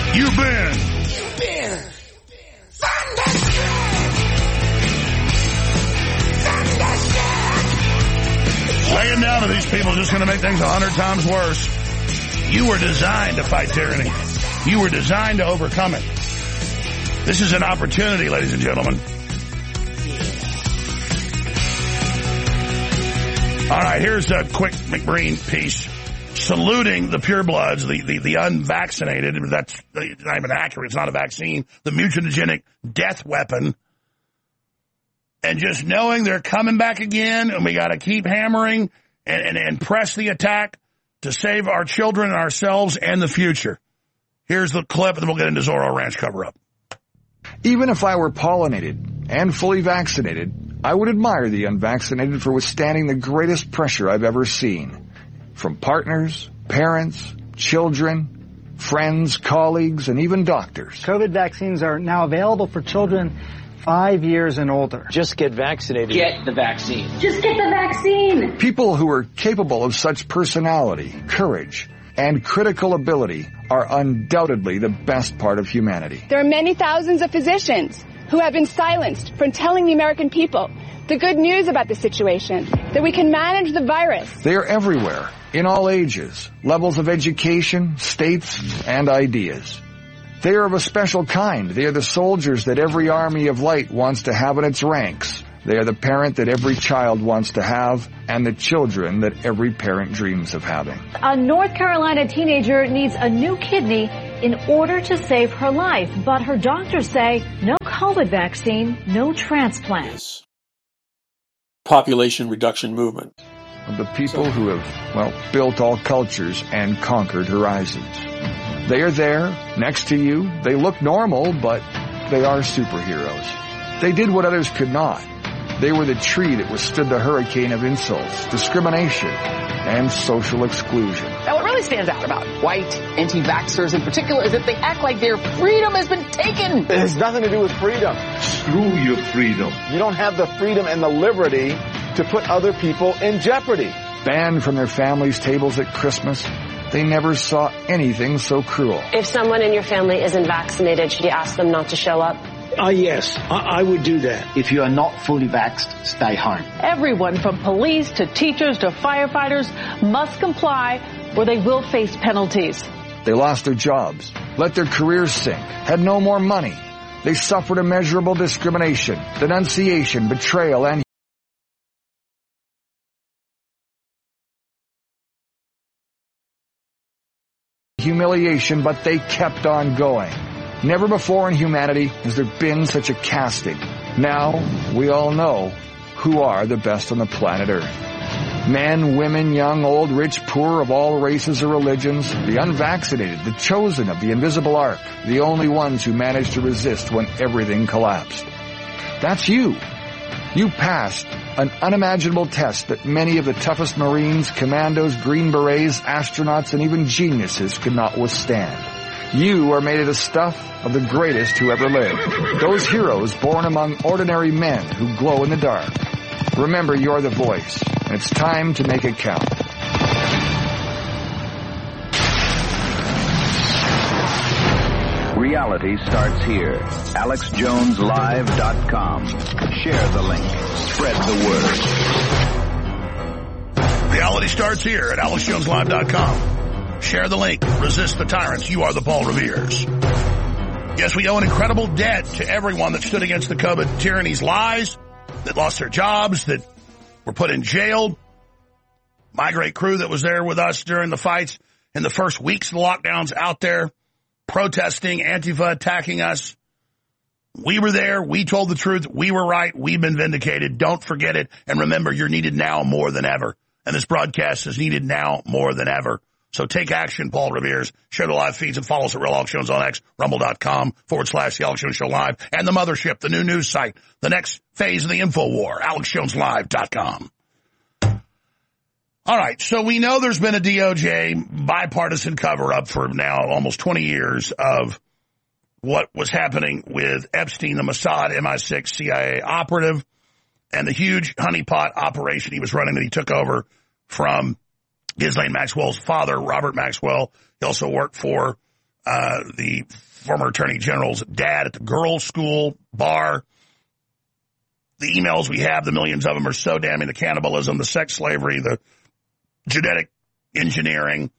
You've been laying down to these people just going to make things 100 times worse. You were designed to fight tyranny. You were designed to overcome it. This is an opportunity, ladies and gentlemen. All right, here's a quick McBreen piece saluting the purebloods, the unvaccinated. That's not even accurate. It's not a vaccine. The mutagenic death weapon. And just knowing they're coming back again, and we got to keep hammering and press the attack to save our children and ourselves and the future. Here's the clip, and then we'll get into Zorro Ranch cover-up. Even if I were pollinated and fully vaccinated, I would admire the unvaccinated for withstanding the greatest pressure I've ever seen. From partners, parents, children, friends, colleagues, and even doctors. COVID vaccines are now available for children 5 years and older. Just get vaccinated. Get the vaccine. Just get the vaccine. People who are capable of such personality, courage, and critical ability are undoubtedly the best part of humanity. There are many thousands of physicians who have been silenced from telling the American people the good news about the situation, that we can manage the virus. They are everywhere, in all ages, levels of education, states, and ideas. They are of a special kind. They are the soldiers that every army of light wants to have in its ranks. They are the parent that every child wants to have, and the children that every parent dreams of having. A North Carolina teenager needs a new kidney in order to save her life, but her doctors say no COVID vaccine, no transplant. Population reduction movement. Of the people who have, built all cultures and conquered horizons. They are there, next to you. They look normal, but they are superheroes. They did what others could not. They were the tree that withstood the hurricane of insults, discrimination, and social exclusion. Now, what really stands out about white anti-vaxxers in particular is that they act like their freedom has been taken. It has nothing to do with freedom. Screw your freedom. You don't have the freedom and the liberty to put other people in jeopardy. Banned from their families' tables at Christmas, they never saw anything so cruel. If someone in your family isn't vaccinated, should you ask them not to show up? Yes, I would do that. If you are not fully vaxxed, stay home. Everyone from police to teachers to firefighters must comply or they will face penalties. They lost their jobs, let their careers sink, had no more money. They suffered immeasurable discrimination, denunciation, betrayal, and humiliation, but they kept on going. Never before in humanity has there been such a casting. Now, we all know who are the best on the planet Earth. Men, women, young, old, rich, poor, of all races or religions, the unvaccinated, the chosen of the invisible ark, the only ones who managed to resist when everything collapsed. That's you. You passed an unimaginable test that many of the toughest Marines, commandos, Green Berets, astronauts, and even geniuses could not withstand. You are made of the stuff of the greatest who ever lived. Those heroes born among ordinary men who glow in the dark. Remember, you're the voice, and it's time to make it count. Reality starts here. AlexJonesLive.com. Share the link. Spread the word. Reality starts here at AlexJonesLive.com. Share the link. Resist the tyrants. You are the Paul Revere's. Yes, we owe an incredible debt to everyone that stood against the COVID tyranny's lies, that lost their jobs, that were put in jail. My great crew that was there with us during the fights in the first weeks of the lockdowns out there, protesting, Antifa attacking us. We were there. We told the truth. We were right. We've been vindicated. Don't forget it. And remember, you're needed now more than ever. And this broadcast is needed now more than ever. So take action, Paul Revere's. Share the live feeds and follow us at Real Alex Jones on X, rumble.com/The Alex Jones Show Live, and the mothership, the new news site, the next phase of the info war, AlexJonesLive.com. All right, so we know there's been a DOJ bipartisan cover-up for now almost 20 years of what was happening with Epstein, the Mossad, MI6, CIA operative, and the huge honeypot operation he was running that he took over from Ghislaine Maxwell's father, Robert Maxwell. He also worked for the former Attorney General's dad at the girls' school bar. The emails we have, the millions of them, are so damning. The cannibalism, the sex slavery, the genetic engineering.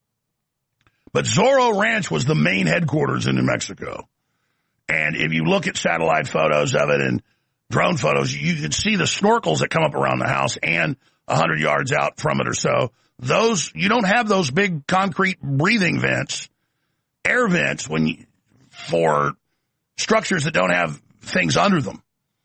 But Zorro Ranch was the main headquarters in New Mexico. And if you look at satellite photos of it and drone photos, you can see the snorkels that come up around the house and 100 yards out from it or so. Those, you don't have those big concrete breathing vents, air vents, for structures that don't have things under them.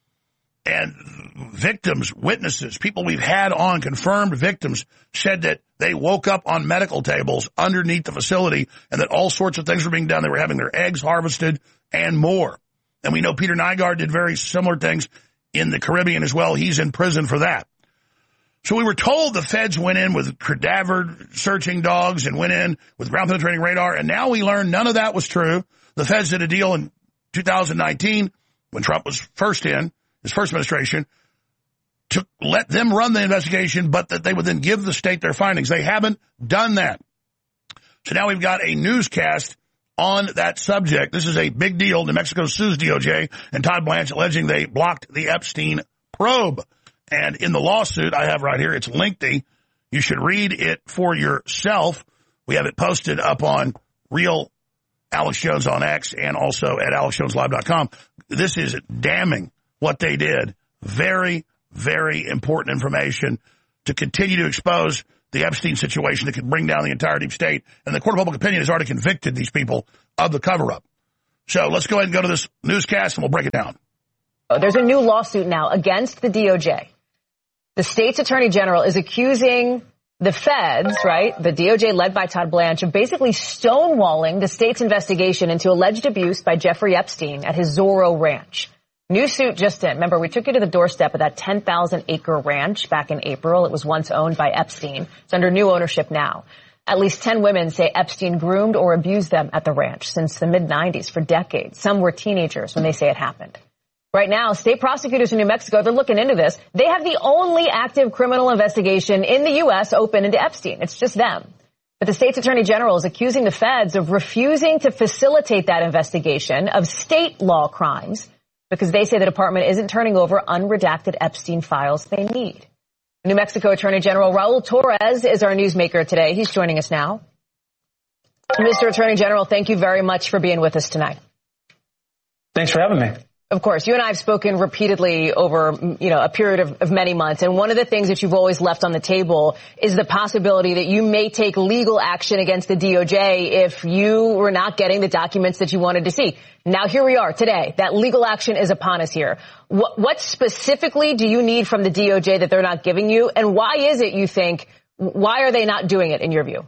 And victims, witnesses, people we've had on, confirmed victims, said that they woke up on medical tables underneath the facility and that all sorts of things were being done. They were having their eggs harvested and more. And we know Peter Nygaard did very similar things in the Caribbean as well. He's in prison for that. So we were told the feds went in with cadaver searching dogs and went in with ground penetrating radar. And now we learn none of that was true. The feds did a deal in 2019 when Trump was first in, his first administration, to let them run the investigation, but that they would then give the state their findings. They haven't done that. So now we've got a newscast on that subject. This is a big deal. New Mexico sues DOJ and Todd Blanche, alleging they blocked the Epstein probe. And in the lawsuit I have right here, it's lengthy. You should read it for yourself. We have it posted up on Real Alex Jones on X and also at alexjoneslive.com. This is damning what they did. Very, very important information to continue to expose the Epstein situation that could bring down the entire deep state. And the Court of Public Opinion has already convicted these people of the cover-up. So let's go ahead and go to this newscast and we'll break it down. There's a new lawsuit now against the DOJ. The state's attorney general is accusing the feds, right, the DOJ led by Todd Blanche, of basically stonewalling the state's investigation into alleged abuse by Jeffrey Epstein at his Zorro Ranch. New suit just in. Remember, we took you to the doorstep of that 10,000-acre ranch back in April. It was once owned by Epstein. It's under new ownership now. At least 10 women say Epstein groomed or abused them at the ranch since the mid-'90s for decades. Some were teenagers when they say it happened. Right now, state prosecutors in New Mexico, they're looking into this. They have the only active criminal investigation in the U.S. open into Epstein. It's just them. But the state's attorney general is accusing the feds of refusing to facilitate that investigation of state law crimes because they say the department isn't turning over unredacted Epstein files they need. New Mexico Attorney General Raul Torres is our newsmaker today. He's joining us now. Mr. Attorney General, thank you very much for being with us tonight. Thanks for having me. Of course, you and I have spoken repeatedly over, a period of many months. And one of the things that you've always left on the table is the possibility that you may take legal action against the DOJ if you were not getting the documents that you wanted to see. Now, here we are today. That legal action is upon us here. What specifically do you need from the DOJ that they're not giving you? And why is it, you think, why are they not doing it in your view?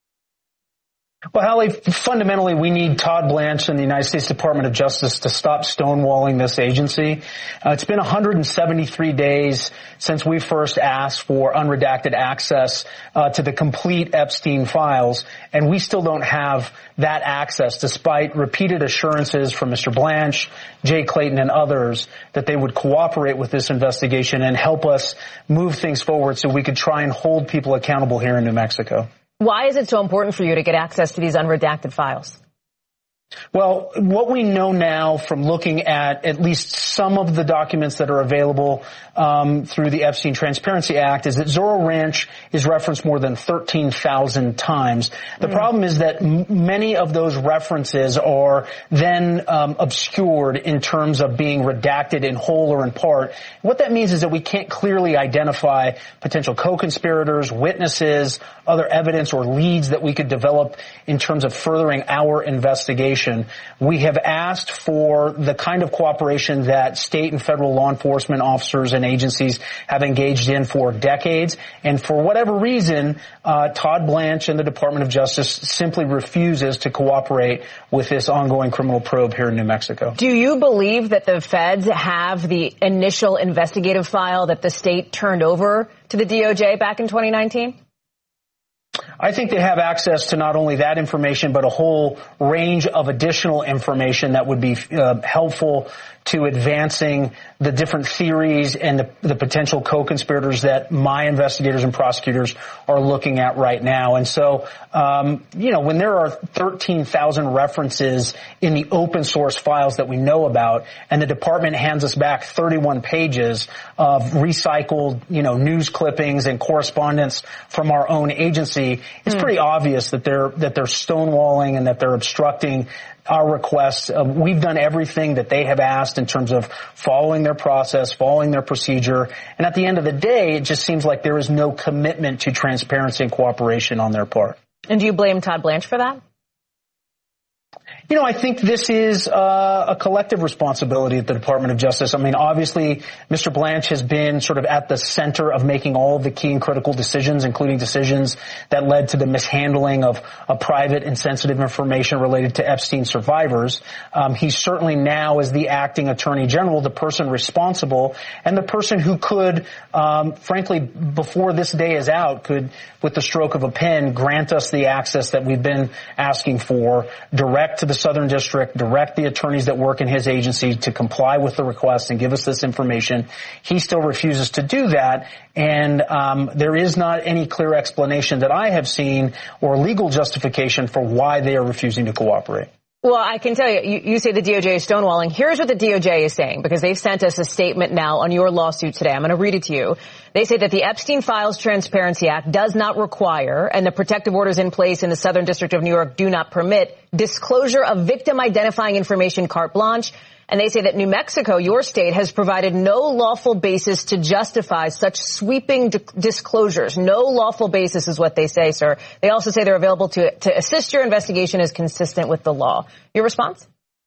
Well, Hallie, fundamentally, we need Todd Blanche and the United States Department of Justice to stop stonewalling this agency. It's been 173 days since we first asked for unredacted access to the complete Epstein files, and we still don't have that access, despite repeated assurances from Mr. Blanche, Jay Clayton, and others that they would cooperate with this investigation and help us move things forward so we could try and hold people accountable here in New Mexico. Why is it so important for you to get access to these unredacted files? Well, what we know now from looking at least some of the documents that are available through the Epstein Transparency Act is that Zorro Ranch is referenced more than 13,000 times. The problem is that many of those references are then obscured in terms of being redacted in whole or in part. What that means is that we can't clearly identify potential co-conspirators, witnesses, other evidence or leads that we could develop in terms of furthering our investigation. We have asked for the kind of cooperation that state and federal law enforcement officers and agencies have engaged in for decades. And for whatever reason, Todd Blanche and the Department of Justice simply refuses to cooperate with this ongoing criminal probe here in New Mexico. Do you believe that the feds have the initial investigative file that the state turned over to the DOJ back in 2019? I think they have access to not only that information, but a whole range of additional information that would be helpful to advancing the different theories and the potential co-conspirators that my investigators and prosecutors are looking at right now. And so, when there are 13,000 references in the open source files that we know about, and the department hands us back 31 pages of recycled, news clippings and correspondence from our own agency, it's pretty obvious that they're stonewalling and that they're obstructing our requests. We've done everything that they have asked in terms of following their process, following their procedure. And at the end of the day, it just seems like there is no commitment to transparency and cooperation on their part. And do you blame Todd Blanche for that? I think this is a collective responsibility at the Department of Justice. I mean, obviously, Mr. Blanche has been sort of at the center of making all of the key and critical decisions, including decisions that led to the mishandling of private and sensitive information related to Epstein survivors. He's certainly now, as the acting Attorney General, the person responsible and the person who could, frankly, before this day is out, could, with the stroke of a pen, grant us the access that we've been asking for, direct to the Southern District, direct the attorneys that work in his agency to comply with the request and give us this information. He still refuses to do that, and there is not any clear explanation that I have seen or legal justification for why they are refusing to cooperate. Well, I can tell you, you say the DOJ is stonewalling. Here's what the DOJ is saying, because they've sent us a statement now on your lawsuit today. I'm going to read it to you. They say that the Epstein Files Transparency Act does not require, and the protective orders in place in the Southern District of New York do not permit, disclosure of victim identifying information carte blanche. And they say that New Mexico, your state, has provided no lawful basis to justify such sweeping disclosures. No lawful basis is what they say, sir. They also say they're available to assist your investigation as consistent with the law. Your response?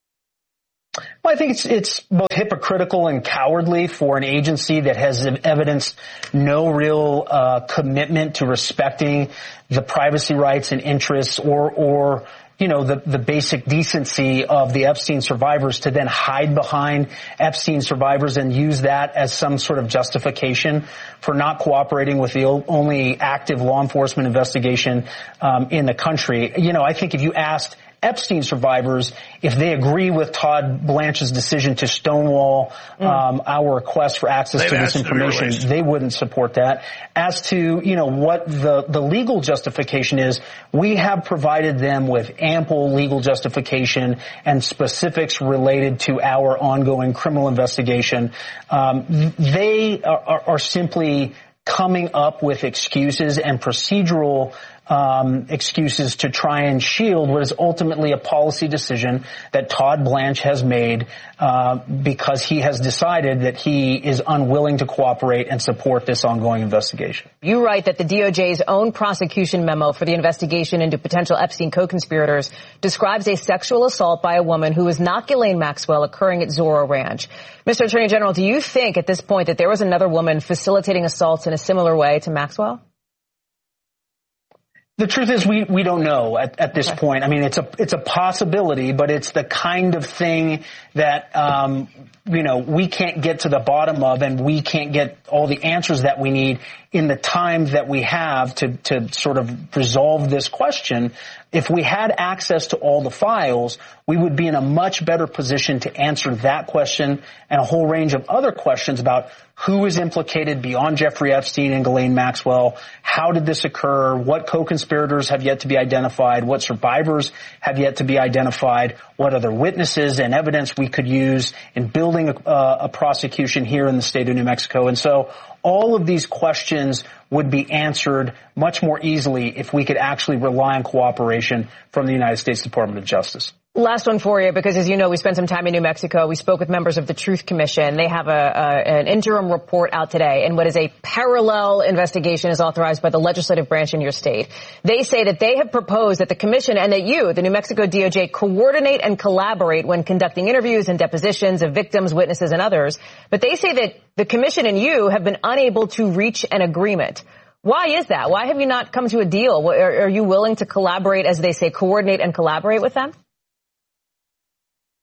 Well, I think it's both hypocritical and cowardly for an agency that has evidenced no real commitment to respecting the privacy rights and interests or the basic decency of the Epstein survivors to then hide behind Epstein survivors and use that as some sort of justification for not cooperating with the only active law enforcement investigation in the country. I think if you asked Epstein survivors, if they agree with Todd Blanche's decision to stonewall our request for access to this information, they wouldn't support that. As to, what the legal justification is, we have provided them with ample legal justification and specifics related to our ongoing criminal investigation. They are simply coming up with excuses and procedural excuses to try and shield what is ultimately a policy decision that Todd Blanche has made because he has decided that he is unwilling to cooperate and support this ongoing investigation. You write that the DOJ's own prosecution memo for the investigation into potential Epstein co-conspirators describes a sexual assault by a woman who was not Ghislaine Maxwell occurring at Zorro Ranch. Mr. Attorney General, do you think at this point that there was another woman facilitating assaults in a similar way to Maxwell? The truth is we don't know at this point. I mean, it's a possibility, but it's the kind of thing that, we can't get to the bottom of, and we can't get all the answers that we need in the time that we have to sort of resolve this question. If we had access to all the files, we would be in a much better position to answer that question and a whole range of other questions about who is implicated beyond Jeffrey Epstein and Ghislaine Maxwell, how did this occur, what co-conspirators have yet to be identified, what survivors have yet to be identified, what other witnesses and evidence we could use in building a prosecution here in the state of New Mexico. And so all of these questions would be answered much more easily if we could actually rely on cooperation from the United States Department of Justice. Last one for you, because as you know, we spent some time in New Mexico. We spoke with members of the Truth Commission. They have an interim report out today, and what is a parallel investigation is authorized by the legislative branch in your state. They say that they have proposed that the commission and that you, the New Mexico DOJ, coordinate and collaborate when conducting interviews and depositions of victims, witnesses, and others. But they say that the commission and you have been unable to reach an agreement. Why is that? Why have you not come to a deal? Are you willing to collaborate, as they say, coordinate and collaborate with them?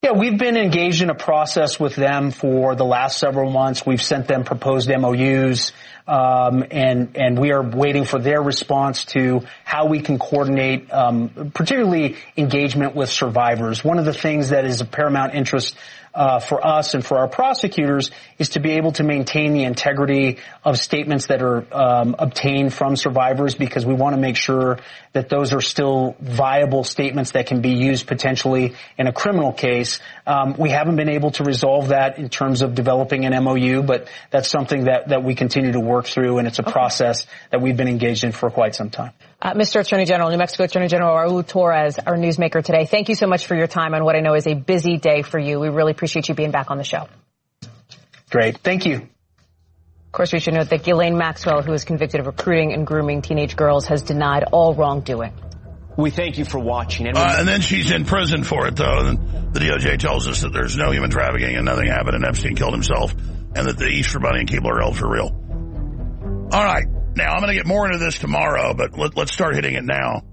Yeah, we've been engaged in a process with them for the last several months. We've sent them proposed MOUs, and we are waiting for their response to how we can coordinate, particularly engagement with survivors. One of the things that is of paramount interest for us and for our prosecutors is to be able to maintain the integrity of statements that are obtained from survivors, because we want to make sure that those are still viable statements that can be used potentially in a criminal case. We haven't been able to resolve that in terms of developing an MOU, but that's something that we continue to work through, and it's a process that we've been engaged in for quite some time. Mr. Attorney General, New Mexico Attorney General Raul Torres, our newsmaker today, thank you so much for your time on what I know is a busy day for you. We really appreciate you being back on the show. Great. Thank you. Of course, we should note that Ghislaine Maxwell, who is convicted of recruiting and grooming teenage girls, has denied all wrongdoing. We thank you for watching. And then she's in prison for it, though. And the DOJ tells us that there's no human trafficking and nothing happened, and Epstein killed himself, and that the Easter Bunny and Keebler are held for real. All right. Now, I'm going to get more into this tomorrow, but let's start hitting it now.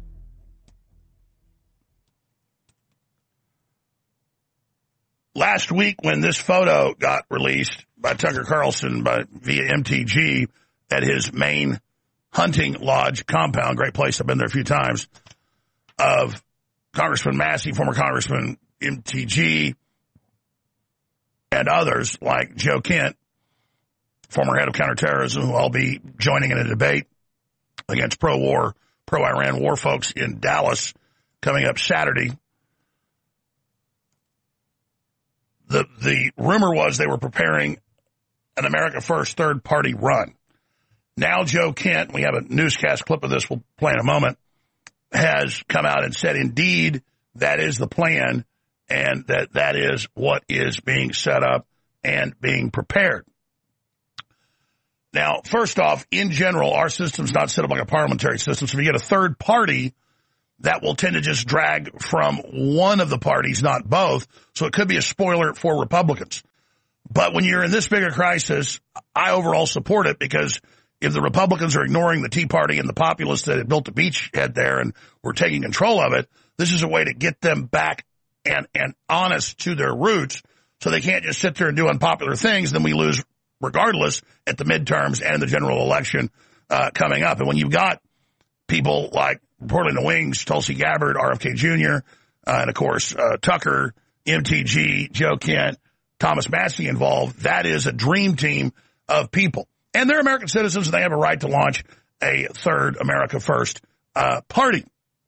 Last week, when this photo got released by Tucker Carlson via MTG at his main hunting lodge compound, great place, I've been there a few times, of Congressman Massey, former Congressman MTG, and others like Joe Kent, former head of counterterrorism, who I'll be joining in a debate against pro-Iran war folks in Dallas coming up Saturday. The rumor was they were preparing an America First third-party run. Now Joe Kent, we have a newscast clip of this we'll play in a moment, has come out and said, indeed, that is the plan, and that is what is being set up and being prepared. Now, first off, in general, our system's not set up like a parliamentary system. So if you get a third party, that will tend to just drag from one of the parties, not both. So it could be a spoiler for Republicans. But when you're in this big a crisis, I overall support it, because if the Republicans are ignoring the Tea Party and the populists that had built the beachhead there and were taking control of it, this is a way to get them back and honest to their roots, so they can't just sit there and do unpopular things. Then we lose regardless at the midterms and the general election coming up. And when you've got people like reportedly in the wings, Tulsi Gabbard, RFK Jr., and of course Tucker, MTG, Joe Kent, Thomas Massey involved, that is a dream team of people. And they're American citizens, and they have a right to launch a third America First party.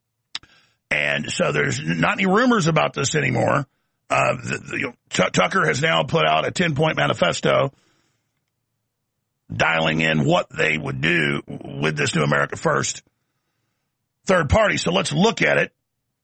And so there's not any rumors about this anymore. Tucker has now put out a 10-point manifesto dialing in what they would do with this new America First third party. So let's look at it.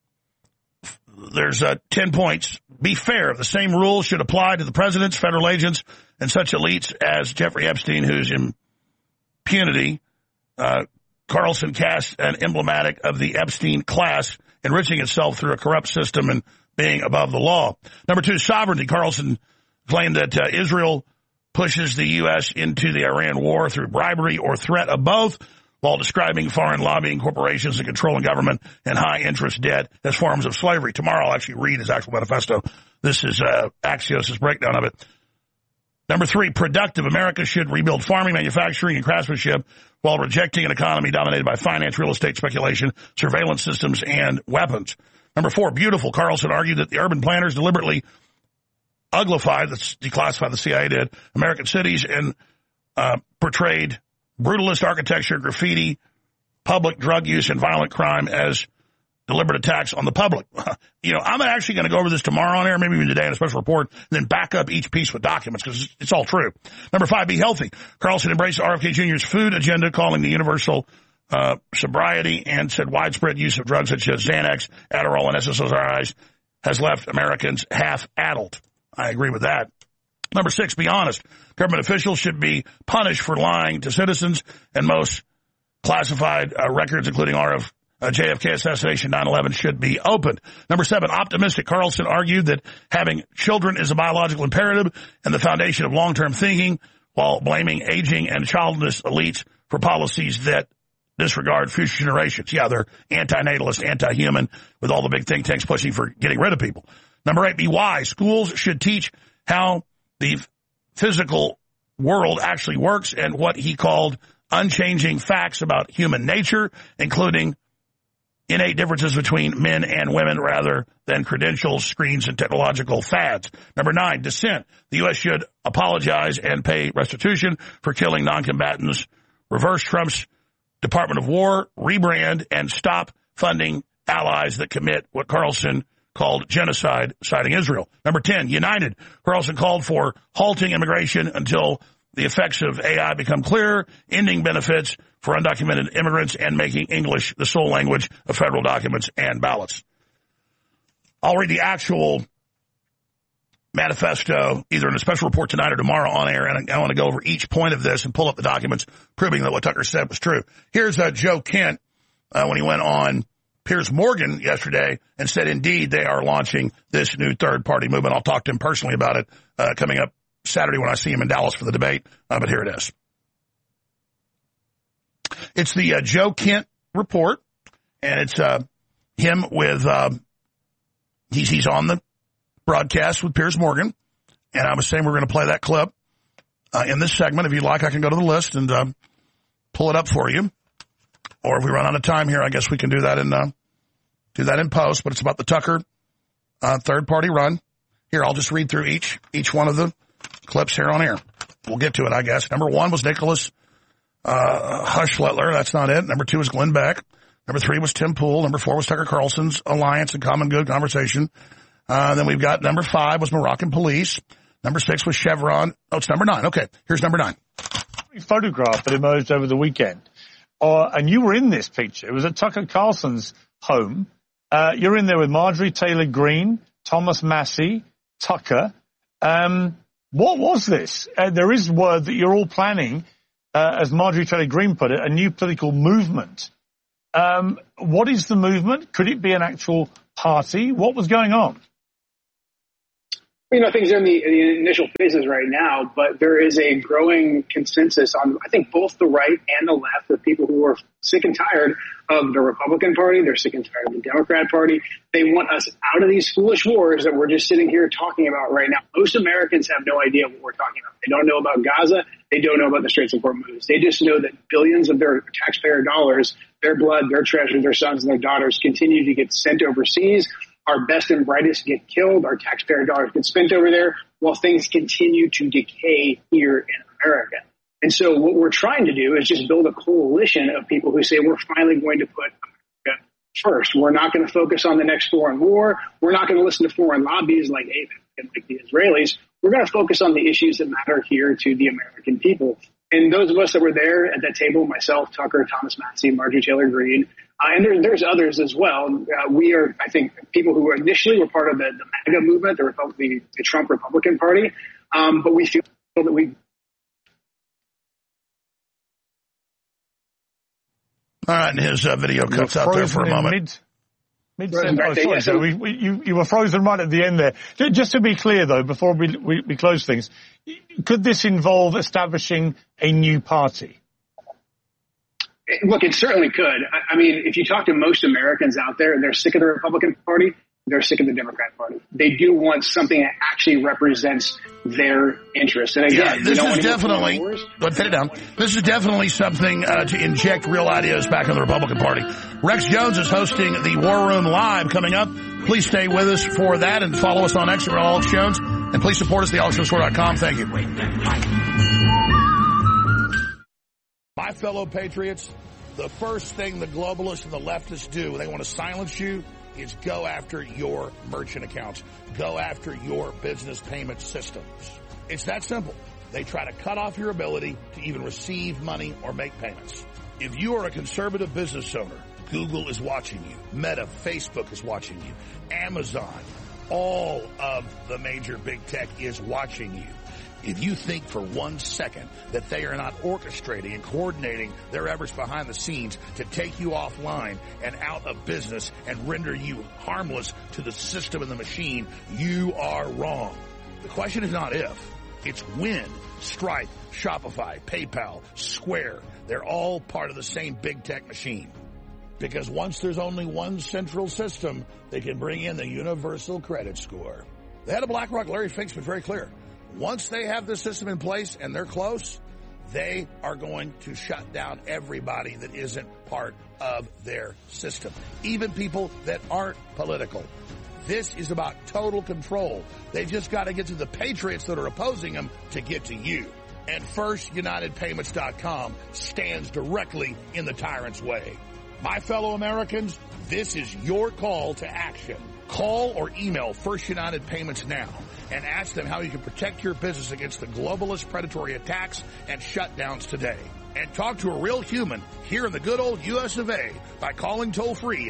There's 10 points. Be fair. The same rules should apply to the presidents, federal agents, and such elites as Jeffrey Epstein, whose impunity Carlson cast an emblematic of the Epstein class, enriching itself through a corrupt system and being above the law. Number two, sovereignty. Carlson claimed that Israel pushes the U.S. into the Iran war through bribery or threat of both, while describing foreign lobbying corporations and controlling government and high-interest debt as forms of slavery. Tomorrow I'll actually read his actual manifesto. This is Axios' breakdown of it. Number three, productive. America should rebuild farming, manufacturing, and craftsmanship while rejecting an economy dominated by finance, real estate speculation, surveillance systems, and weapons. Number four, beautiful. Carlson argued that the urban planners deliberately uglified, declassified, the CIA did, American cities and portrayed brutalist architecture, graffiti, public drug use, and violent crime as deliberate attacks on the public. I'm actually going to go over this tomorrow on air, maybe even today in a special report, and then back up each piece with documents, because it's all true. Number five, be healthy. Carlson embraced RFK Jr.'s food agenda, calling the universal sobriety, and said widespread use of drugs such as Xanax, Adderall, and SSRIs has left Americans half-addled. I agree with that. Number six, be honest. Government officials should be punished for lying to citizens, and most classified records, including JFK assassination, 9/11, should be opened. Number seven, optimistic. Carlson argued that having children is a biological imperative and the foundation of long-term thinking, while blaming aging and childless elites for policies that disregard future generations. Yeah, they're anti-natalist, anti-human, with all the big think tanks pushing for getting rid of people. Number 8, be wise. Schools should teach how the physical world actually works and what he called unchanging facts about human nature, including innate differences between men and women rather than credentials, screens, and technological fads. Number 9, dissent. The U.S. should apologize and pay restitution for killing non-combatants, reverse Trump's Department of War, rebrand, and stop funding allies that commit what Carlson called genocide, citing Israel. Number 10, united. Carlson called for halting immigration until the effects of AI become clear, ending benefits for undocumented immigrants, and making English the sole language of federal documents and ballots. I'll read the actual manifesto either in a special report tonight or tomorrow on air, and I want to go over each point of this and pull up the documents proving that what Tucker said was true. Here's Joe Kent when he went on Piers Morgan yesterday and said, indeed, they are launching this new third-party movement. I'll talk to him personally about it coming up Saturday when I see him in Dallas for the debate, but here it is. It's the Joe Kent report, and it's him with he's on the broadcast with Piers Morgan, and I was saying we're going to play that clip in this segment. If you'd like, I can go to the list and pull it up for you. Or if we run out of time here, I guess we can do that in post. But it's about the Tucker third-party run. Here, I'll just read through each one of the clips here on air. We'll get to it, I guess. Number 1 was Nicholas Hushletler. That's not it. Number 2 was Glenn Beck. Number 3 was Tim Pool. Number 4 was Tucker Carlson's Alliance and Common Good Conversation. Then we've got number 5 was Moroccan Police. Number 6 was Chevron. Oh, it's number 9. Okay, here's number 9. Photograph that emerged over the weekend. And you were in this picture. It was at Tucker Carlson's home. You're in there with Marjorie Taylor Greene, Thomas Massie, Tucker. What was this? There is word that you're all planning, as Marjorie Taylor Greene put it, a new political movement. What is the movement? Could it be an actual party? What was going on? You know, things are in the initial phases right now, but there is a growing consensus on, I think, both the right and the left of people who are sick and tired of the Republican Party. They're sick and tired of the Democrat Party. They want us out of these foolish wars that we're just sitting here talking about right now. Most Americans have no idea what we're talking about. They don't know about Gaza. They don't know about the Straits of Hormuz. They just know that billions of their taxpayer dollars, their blood, their treasure, their sons and their daughters continue to get sent overseas. Our best and brightest get killed. Our taxpayer dollars get spent over there while things continue to decay here in America. And so what we're trying to do is just build a coalition of people who say we're finally going to put America first. We're not going to focus on the next foreign war. We're not going to listen to foreign lobbies like AIPAC and like the Israelis. We're going to focus on the issues that matter here to the American people. And those of us that were there at that table, myself, Tucker, Thomas Massie, Marjorie Taylor Greene, and there's others as well. We are, I think, people who initially were part of the MAGA movement, the Trump Republican Party, but we feel that we. All right, and his video cuts out there for a moment. You were frozen right at the end there. Just to be clear, though, before we close things, could this involve establishing a new party? Look, it certainly could. I mean, if you talk to most Americans out there, they're sick of the Republican Party. They're sick of the Democrat Party. They do want something that actually represents their interests. And again, this is definitely, put it down. This is definitely something to inject real ideas back in the Republican Party. Rex Jones is hosting the War Room Live coming up. Please stay with us for that and follow us on X at Alex Jones. And please support us at thealexjonesstore.com. Thank you. My fellow patriots, the first thing the globalists and the leftists do when they want to silence you is go after your merchant accounts. Go after your business payment systems. It's that simple. They try to cut off your ability to even receive money or make payments. If you are a conservative business owner, Google is watching you. Meta, Facebook is watching you. Amazon, all of the major big tech is watching you. If you think for 1 second that they are not orchestrating and coordinating their efforts behind the scenes to take you offline and out of business and render you harmless to the system and the machine, you are wrong. The question is not if, it's when. Stripe, Shopify, PayPal, Square, they're all part of the same big tech machine. Because once there's only one central system, they can bring in the universal credit score. The head of BlackRock, Larry Fink's been very clear. Once they have this system in place and they're close, they are going to shut down everybody that isn't part of their system, even people that aren't political. This is about total control. They've just got to get to the patriots that are opposing them to get to you. And FirstUnitedPayments.com stands directly in the tyrant's way. My fellow Americans, this is your call to action. Call or email First United Payments now and ask them how you can protect your business against the globalist predatory attacks and shutdowns today. And talk to a real human here in the good old US of A by calling toll-free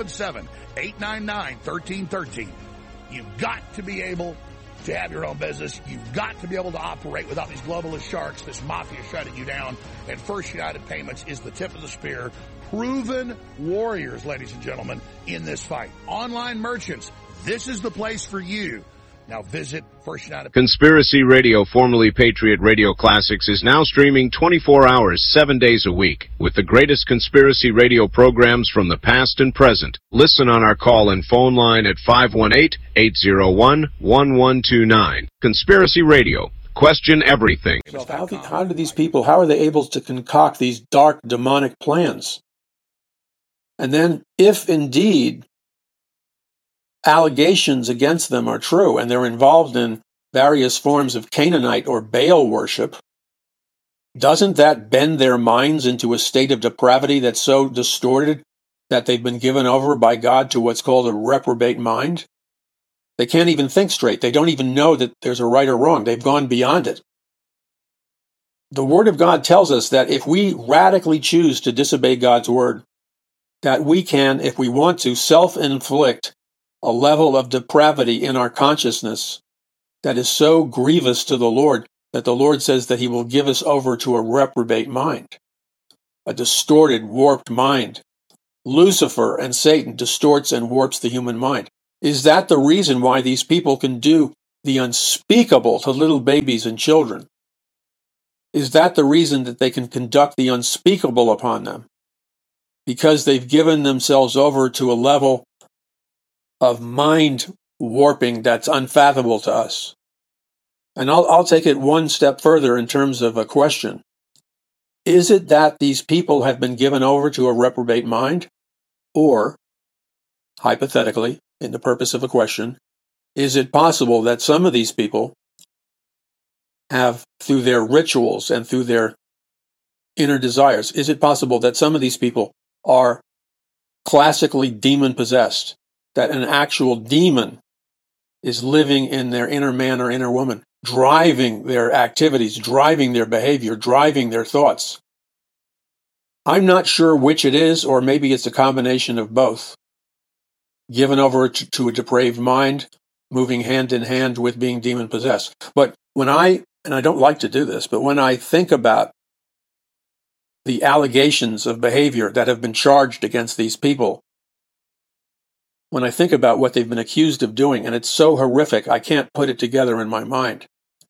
877-899-1313. You've got to be able to have your own business. You've got to be able to operate without these globalist sharks, this mafia shutting you down. And First United Payments is the tip of the spear. Proven warriors, ladies and gentlemen, in this fight. Online merchants, this is the place for you. Now visit First United. Conspiracy Radio, formerly Patriot Radio Classics, is now streaming 24 hours, 7 days a week, with the greatest conspiracy radio programs from the past and present. Listen on our call and phone line at 518-801-1129. Conspiracy Radio. Question everything. So how do these people, how are they able to concoct these dark demonic plans? And then, if indeed allegations against them are true and they're involved in various forms of Canaanite or Baal worship, doesn't that bend their minds into a state of depravity that's so distorted that they've been given over by God to what's called a reprobate mind? They can't even think straight. They don't even know that there's a right or wrong. They've gone beyond it. The Word of God tells us that if we radically choose to disobey God's Word, that we can, if we want to, self-inflict a level of depravity in our consciousness that is so grievous to the Lord that the Lord says that He will give us over to a reprobate mind, a distorted, warped mind. Lucifer and Satan distorts and warps the human mind. Is that the reason why these people can do the unspeakable to little babies and children? Is that the reason that they can conduct the unspeakable upon them? Because they've given themselves over to a level of mind warping that's unfathomable to us. And I'll take it one step further in terms of a question. Is it that these people have been given over to a reprobate mind? Or, hypothetically, in the purpose of a question, is it possible that some of these people have, through their rituals and through their inner desires, is it possible that some of these people are classically demon-possessed, that an actual demon is living in their inner man or inner woman, driving their activities, driving their behavior, driving their thoughts? I'm not sure which it is, or maybe it's a combination of both. Given over to a depraved mind, moving hand in hand with being demon-possessed. But when and I don't like to do this, but when I think about the allegations of behavior that have been charged against these people, when I think about what they've been accused of doing, and it's so horrific, I can't put it together in my mind,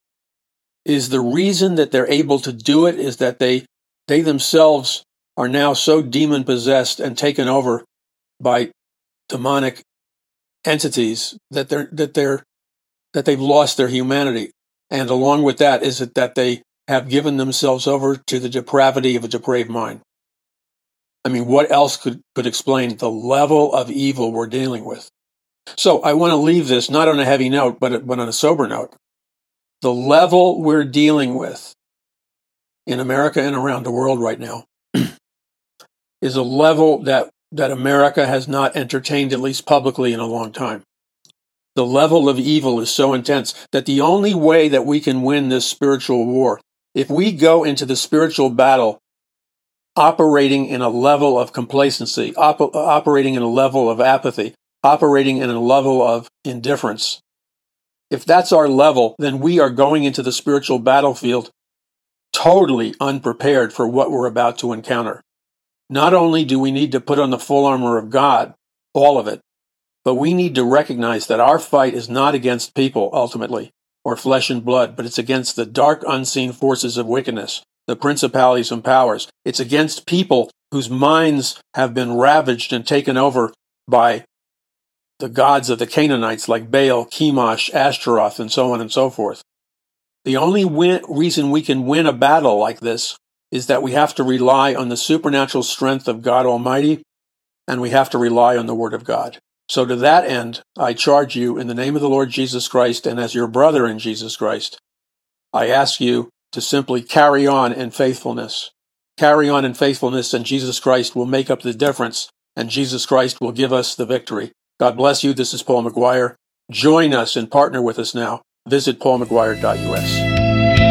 is the reason that they're able to do it is that they themselves are now so demon-possessed and taken over by demonic entities that they've lost their humanity. And along with that is it that they have given themselves over to the depravity of a depraved mind. I mean, what else could explain the level of evil we're dealing with? So I want to leave this not on a heavy note, but on a sober note. The level we're dealing with in America and around the world right now is a level that America has not entertained, at least publicly, in a long time. The level of evil is so intense that the only way that we can win this spiritual war, if we go into the spiritual battle operating in a level of complacency, operating in a level of apathy, operating in a level of indifference, if that's our level, then we are going into the spiritual battlefield totally unprepared for what we're about to encounter. Not only do we need to put on the full armor of God, all of it, but we need to recognize that our fight is not against people, ultimately, or flesh and blood, but it's against the dark, unseen forces of wickedness, the principalities and powers. It's against people whose minds have been ravaged and taken over by the gods of the Canaanites like Baal, Chemosh, Ashtaroth, and so on and so forth. The only reason we can win a battle like this is that we have to rely on the supernatural strength of God Almighty, and we have to rely on the Word of God. So to that end, I charge you in the name of the Lord Jesus Christ, and as your brother in Jesus Christ, I ask you to simply carry on in faithfulness. Carry on in faithfulness, and Jesus Christ will make up the difference, and Jesus Christ will give us the victory. God bless you. This is Paul McGuire. Join us and partner with us now. Visit paulmcguire.us.